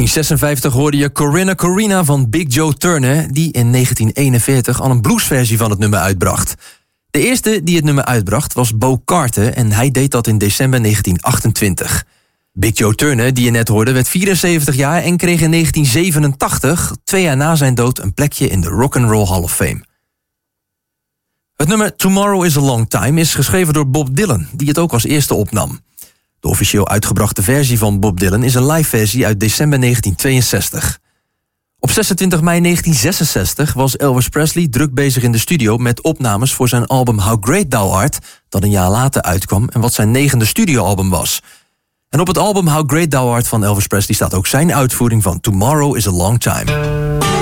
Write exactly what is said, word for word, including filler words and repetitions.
zesenvijftig hoorde je Corinna Corina van Big Joe Turner, die in negentien eenenveertig al een bluesversie van het nummer uitbracht. De eerste die het nummer uitbracht was Bo Carter en hij deed dat in december negentien achtentwintig. Big Joe Turner, die je net hoorde, werd vierenzeventig jaar en kreeg in negentien zevenentachtig, twee jaar na zijn dood, een plekje in de Rock and Roll Hall of Fame. Het nummer Tomorrow is a Long Time is geschreven door Bob Dylan, die het ook als eerste opnam. De officieel uitgebrachte versie van Bob Dylan is een live versie uit december negentien tweeënzestig. Op zesentwintig mei negentien zesenzestig was Elvis Presley druk bezig in de studio met opnames voor zijn album How Great Thou Art, dat een jaar later uitkwam en wat zijn negende studioalbum was. En op het album How Great Thou Art van Elvis Presley staat ook zijn uitvoering van Tomorrow is a Long Time.